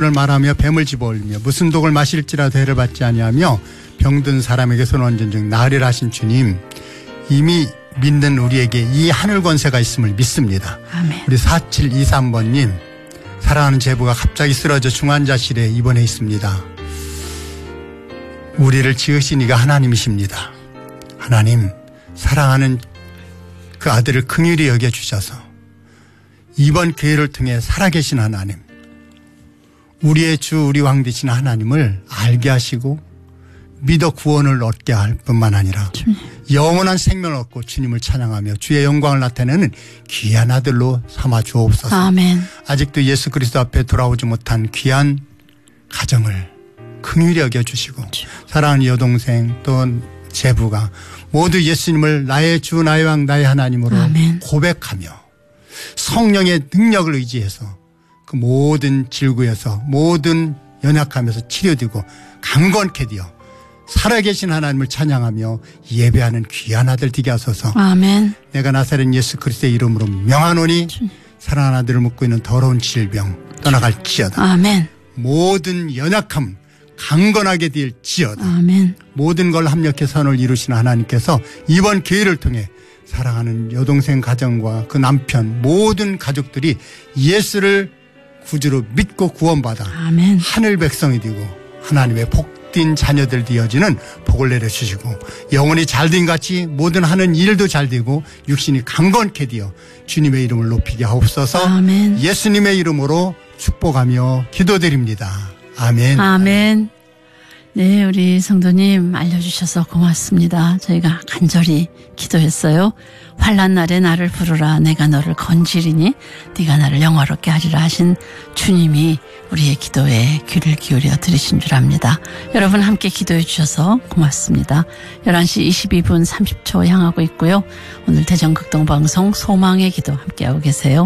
사랑을 말하며 뱀을 집어올리며 무슨 독을 마실지라도 해를 받지 아니하며 병든 사람에게 손 얹은 즉 나으리라 하신 주님, 이미 믿는 우리에게 이 하늘 권세가 있음을 믿습니다. 아멘. 우리 4723번님, 사랑하는 제부가 갑자기 쓰러져 중환자실에 입원해 있습니다. 우리를 지으신 이가 하나님이십니다. 하나님, 사랑하는 그 아들을 긍휼히 여겨주셔서 이번 기회를 통해 살아계신 하나님, 우리의 주 우리 왕 되신 하나님을 알게 하시고 믿어 구원을 얻게 할 뿐만 아니라 영원한 생명을 얻고 주님을 찬양하며 주의 영광을 나타내는 귀한 아들로 삼아 주옵소서. 아멘. 아직도 예수 그리스도 앞에 돌아오지 못한 귀한 가정을 긍휼히 여겨주시고 사랑하는 여동생 또 제부가 모두 예수님을 나의 주 나의 왕 나의 하나님으로 아멘. 고백하며 성령의 능력을 의지해서 그 모든 질구에서 모든 연약함에서 치료되고 강건케 되어 살아계신 하나님을 찬양하며 예배하는 귀한 아들 되게 하소서. 아멘. 내가 나사렛 예수 그리스도의 이름으로 명하노니 사랑하는 아들을 묻고 있는 더러운 질병 떠나갈지어다. 아멘. 모든 연약함 강건하게 될지어다. 아멘. 모든 걸 합력해 선을 이루시는 하나님께서 이번 기회를 통해 사랑하는 여동생 가정과 그 남편 모든 가족들이 예수를 구주로 믿고 구원받아 아멘. 하늘 백성이 되고 하나님의 복된 자녀들 되어지는 복을 내려주시고 영혼이 잘된 같이 모든 하는 일도 잘되고 육신이 강건케 되어 주님의 이름을 높이게 하옵소서. 아멘. 예수님의 이름으로 축복하며 기도드립니다. 아멘. 아멘. 네, 우리 성도님 알려주셔서 고맙습니다. 저희가 간절히 기도했어요. 환난 날에 나를 부르라 내가 너를 건지리니 네가 나를 영화롭게 하리라 하신 주님이 우리의 기도에 귀를 기울여 들으신 줄 압니다. 여러분 함께 기도해 주셔서 고맙습니다. 11시 22분 30초 향하고 있고요. 오늘 대전극동방송 소망의 기도 함께하고 계세요.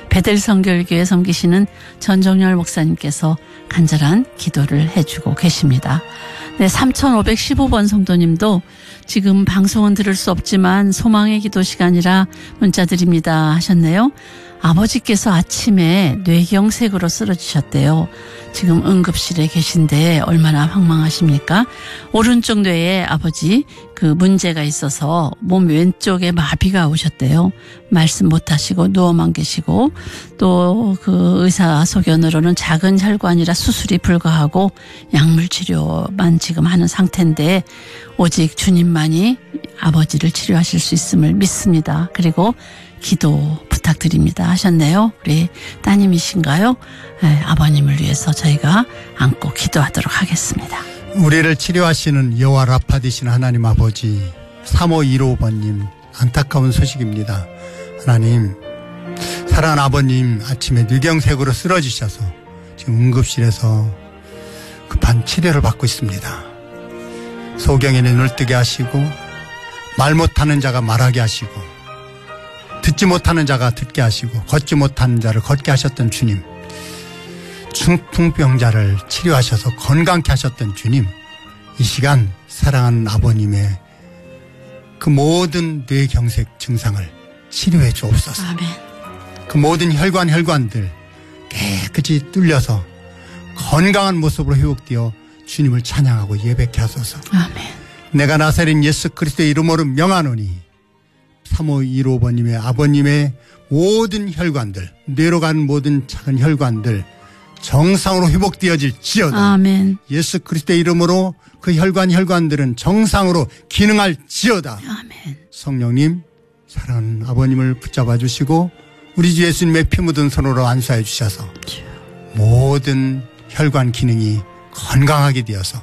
베델선교회에 섬기시는 전종열 목사님께서 간절한 기도를 해주고 계십니다. 네, 3515번 성도님도 지금 방송은 들을 수 없지만 소망의 기도 시간이라 문자 드립니다 하셨네요. 아버지께서 아침에 뇌경색으로 쓰러지셨대요. 지금 응급실에 계신데 얼마나 황망하십니까? 오른쪽 뇌에 아버지 그 문제가 있어서 몸 왼쪽에 마비가 오셨대요. 말씀 못하시고 누워만 계시고 또 그 의사 소견으로는 작은 혈관이라 수술이 불가하고 약물 치료만 지금 하는 상태인데 오직 주님만이 아버지를 치료하실 수 있음을 믿습니다. 그리고 기도 부탁드립니다 하셨네요. 우리 따님이신가요? 네, 아버님을 위해서 저희가 안고 기도하도록 하겠습니다. 우리를 치료하시는 여호와 라파 되신 하나님 아버지, 3515번님 안타까운 소식입니다. 하나님, 사랑하는 아버님 아침에 뇌경색으로 쓰러지셔서 지금 응급실에서 급한 치료를 받고 있습니다. 소경에 눈을 뜨게 하시고 말 못하는 자가 말하게 하시고 듣지 못하는 자가 듣게 하시고 걷지 못하는 자를 걷게 하셨던 주님, 중풍병자를 치료하셔서 건강케 하셨던 주님, 이 시간 사랑하는 아버님의 그 모든 뇌경색 증상을 치료해 주옵소서. 아멘. 그 모든 혈관들 깨끗이 뚫려서 건강한 모습으로 회복되어 주님을 찬양하고 예배케 하소서. 아멘. 내가 나사렛 예수 그리스도의 이름으로 명하노니 3515번님의 아버님의 모든 혈관들, 뇌로 가는 모든 작은 혈관들 정상으로 회복되어질지어다. 아멘. 예수 그리스도의 이름으로 그 혈관들은 정상으로 기능할지어다. 아멘. 성령님, 사랑하는 아버님을 붙잡아 주시고 우리 주 예수님의 피 묻은 손으로 안수해 주셔서 모든 혈관 기능이 건강하게 되어서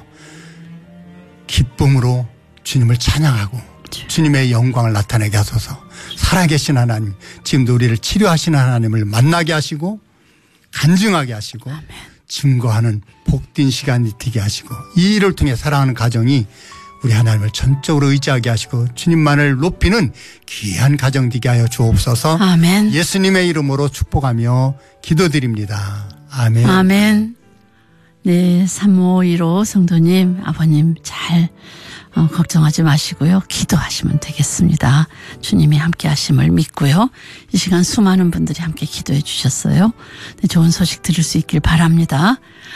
기쁨으로 주님을 찬양하고 주님의 영광을 나타내게 하소서. 살아계신 하나님, 지금도 우리를 치료하시는 하나님을 만나게 하시고 간증하게 하시고 아멘. 증거하는 복된 시간이 되게 하시고 이 일을 통해 사랑하는 가정이 우리 하나님을 전적으로 의지하게 하시고 주님만을 높이는 귀한 가정 되게 하여 주옵소서. 아멘. 예수님의 이름으로 축복하며 기도드립니다. 아멘. 아멘. 네, 3515 성도님, 아버님 잘 걱정하지 마시고요. 기도하시면 되겠습니다. 주님이 함께 하심을 믿고요. 이 시간 수많은 분들이 함께 기도해 주셨어요. 네, 좋은 소식 들을 수 있길 바랍니다.